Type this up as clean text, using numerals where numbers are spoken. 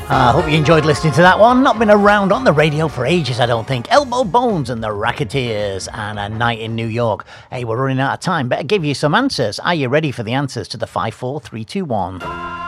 I hope you enjoyed listening to that one. Not been around on the radio for ages, I don't think. Elbow Bones and the Racketeers and A Night in New York. Hey, we're running out of time. Better give you some answers. Are you ready for the answers to the 5, 4, 3, 2, 1?